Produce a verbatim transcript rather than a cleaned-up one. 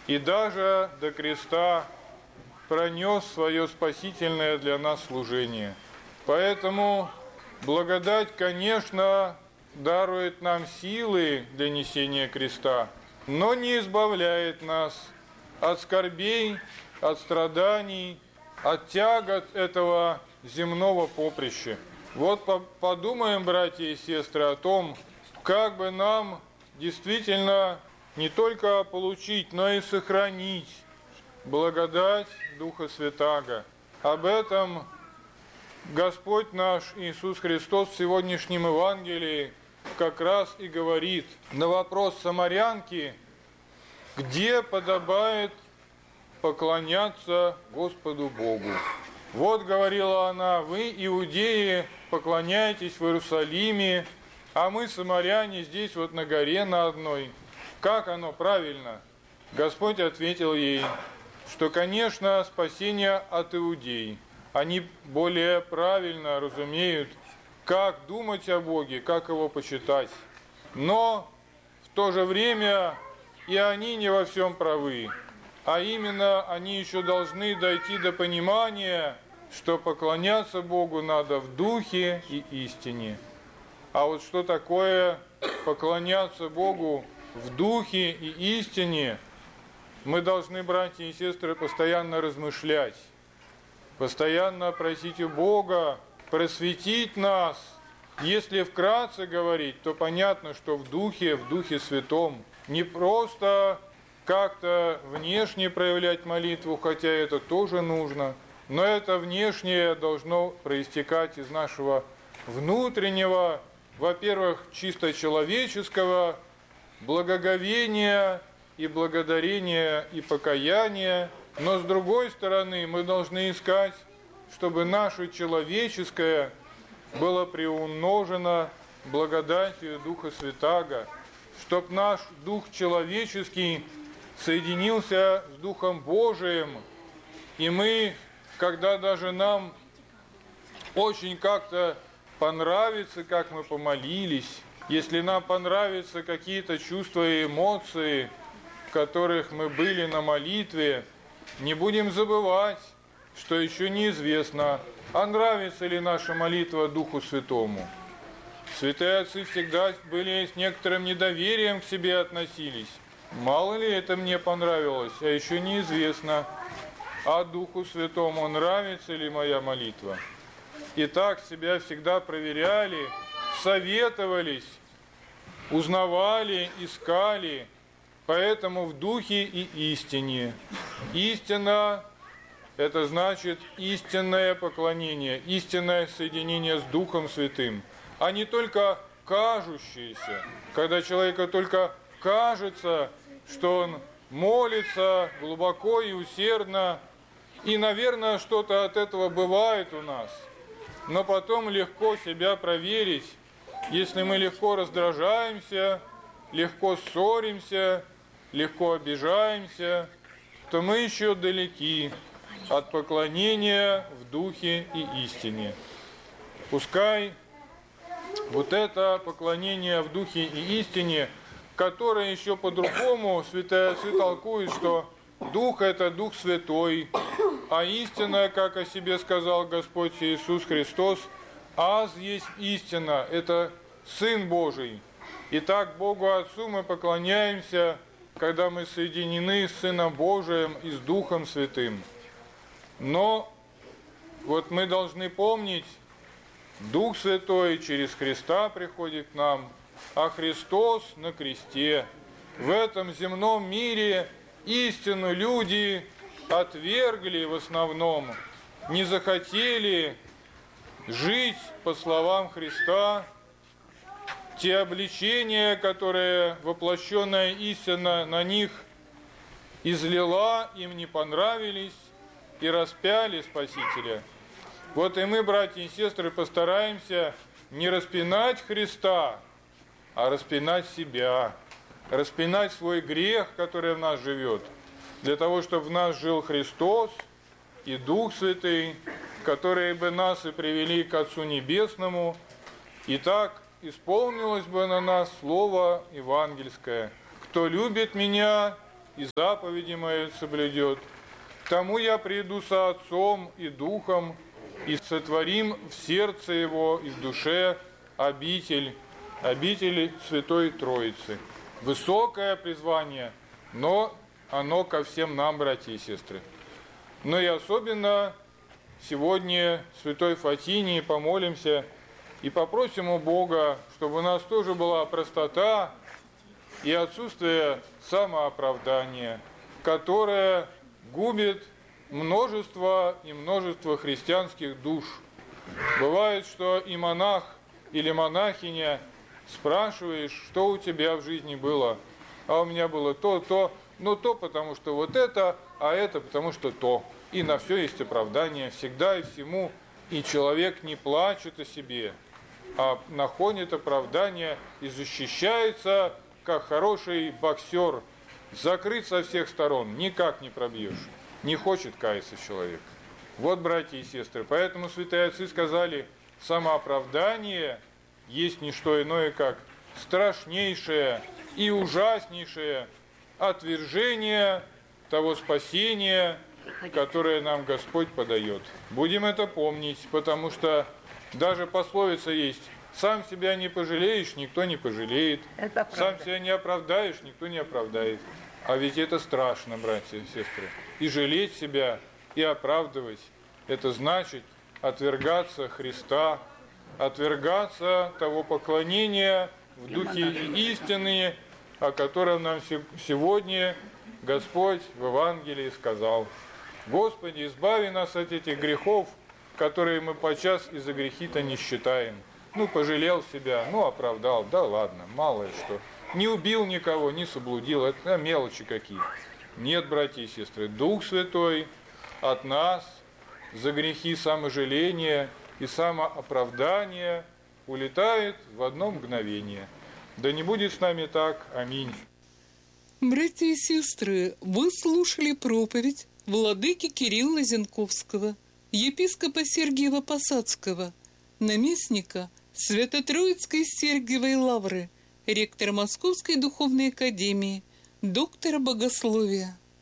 и даже до креста пронес свое спасительное для нас служение. Поэтому благодать, конечно, дарует нам силы для несения креста, но не избавляет нас от скорбей, от страданий, от тягот этого земного поприща. Вот подумаем, братья и сестры, о том, как бы нам действительно не только получить, но и сохранить благодать Духа Святаго. Об этом Господь наш Иисус Христос в сегодняшнем Евангелии как раз и говорит на вопрос самарянки, где подобает поклоняться Господу Богу. Вот, говорила она, вы, иудеи, поклоняетесь в Иерусалиме, а мы, самаряне, здесь вот на горе на одной. Как оно правильно? Господь ответил ей, что, конечно, спасение от иудей. Они более правильно разумеют, как думать о Боге, как Его почитать. Но в то же время и они не во всем правы. А именно, они еще должны дойти до понимания, что поклоняться Богу надо в духе и истине. А вот что такое поклоняться Богу в духе и истине, мы должны, братья и сестры, постоянно размышлять, постоянно просить у Бога просветить нас. Если вкратце говорить, то понятно, что в духе, в Духе Святом, не просто как-то внешне проявлять молитву, хотя это тоже нужно, но это внешнее должно проистекать из нашего внутреннего, во-первых, чисто человеческого благоговения и благодарения и покаяния, но с другой стороны мы должны искать, чтобы наше человеческое было приумножено благодатью Духа Святаго, чтоб наш дух человеческий соединился с Духом Божиим, и мы, когда даже нам очень как-то понравится, как мы помолились, если нам понравятся какие-то чувства и эмоции, в которых мы были на молитве, не будем забывать, что еще неизвестно, а нравится ли наша молитва Духу Святому. Святые отцы всегда были с некоторым недоверием к себе относились. Мало ли это мне понравилось, а еще неизвестно, а Духу Святому нравится ли моя молитва. И так себя всегда проверяли, советовались, узнавали, искали, поэтому в духе и истине. Истина – это значит истинное поклонение, истинное соединение с Духом Святым, а не только кажущееся, когда человеку только кажется, что он молится глубоко и усердно, и, наверное, что-то от этого бывает у нас, но потом легко себя проверить, если мы легко раздражаемся, легко ссоримся, легко обижаемся, то мы еще далеки от поклонения в духе и истине. Пускай вот это поклонение в духе и истине, которое еще по-другому святые отцы толкуют, что Дух – это Дух Святой, а истина, как о себе сказал Господь Иисус Христос, аз есть истина, это Сын Божий. Итак, Богу Отцу мы поклоняемся, когда мы соединены с Сыном Божиим и с Духом Святым. Но вот мы должны помнить, Дух Святой через Христа приходит к нам, а Христос на кресте. В этом земном мире истину люди отвергли в основном, не захотели жить по словам Христа. Те обличения, которые воплощенная истина на них излила, им не понравились и распяли Спасителя. Вот и мы, братья и сестры, постараемся не распинать Христа, а распинать себя, распинать свой грех, который в нас живет, для того, чтобы в нас жил Христос и Дух Святый, которые бы нас и привели к Отцу Небесному, и так исполнилось бы на нас слово евангельское: «Кто любит Меня, и заповеди мои соблюдет. К тому я приду со Отцом и Духом, и сотворим в сердце его и в душе обитель, обитель Святой Троицы. Высокое призвание, но оно ко всем нам, братья и сестры. Но и особенно сегодня Святой Фатинии помолимся и попросим у Бога, чтобы у нас тоже была простота и отсутствие самооправдания, которое губит множество и множество христианских душ. Бывает, что и монах или монахиня спрашиваешь, что у тебя в жизни было, а у меня было то, то, ну то потому что вот это, а это потому что то. И на все есть оправдание, всегда и всему. И человек не плачет о себе, а находит оправдание и защищается, как хороший боксер, закрыт со всех сторон, никак не пробьешь. Не хочет каяться человек. Вот, братья и сестры, поэтому святые отцы сказали, самооправдание есть не что иное, как страшнейшее и ужаснейшее отвержение того спасения, которое нам Господь подает. Будем это помнить, потому что даже пословица есть: сам себя не пожалеешь, никто не пожалеет. Сам себя не оправдаешь, никто не оправдает. А ведь это страшно, братья и сестры. И жалеть себя, и оправдывать, это значит отвергаться Христа, отвергаться того поклонения в духе истины, о котором нам сегодня Господь в Евангелии сказал. Господи, избави нас от этих грехов, которые мы подчас и за грехи-то не считаем. Ну, пожалел себя, ну, оправдал, да ладно, мало ли что. Не убил никого, не соблудил, это мелочи какие. Нет, братья и сестры, Дух Святой от нас за грехи саможаления и самооправдания улетает в одно мгновение. Да не будет с нами так. Аминь. Братья и сестры, вы слушали проповедь владыки Кирилла Зенковского, епископа Сергиева-Посадского, наместника Свято-Троицкой Сергиевой Лавры, ректора Московской Духовной Академии, доктора богословия.